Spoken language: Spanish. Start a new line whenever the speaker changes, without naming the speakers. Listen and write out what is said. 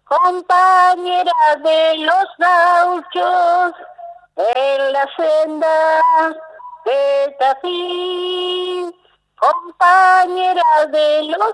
compañera de los gauchos, en la senda de Tafí, compañera de los